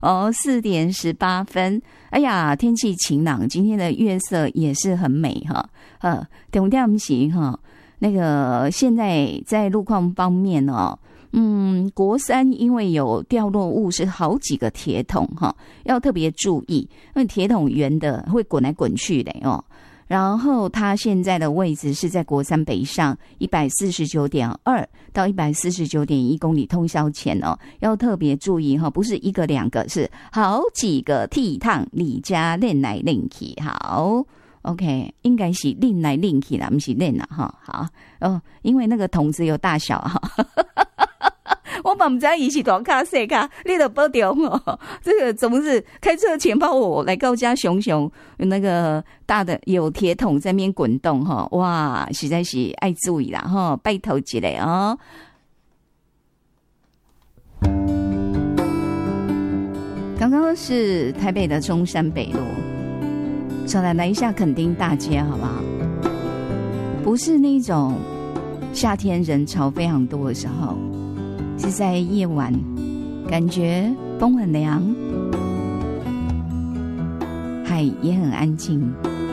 4:18。哎呀，天气晴朗，今天的月色也是很美哈。重点是哈，那个现在在路况方面哦，国三因为有掉落物是好几个铁桶哈，要特别注意，因为铁桶圆的会滚来滚去的哦。然后它现在的位置是在国三北上149.2到149.1公里通宵前哦，要特别注意哈，不是一个两个，是好几个倜傥，你家练来练去。好 ，OK， 应该是练来练去啦，不是练啦哈。好因为那个桶子有大小哈。我嘛不知道伊是大卡小卡，你都保重哦。这个总是开车前帮我来到家熊熊那个大的有铁桶在那边滚动哈，哇，实在是爱注意啦哈，拜托一下哦。刚刚是台北的中山北路，再来一下垦丁大街好不好？不是那种夏天人潮非常多的时候。是在夜晚，感觉风很凉，海也很安静，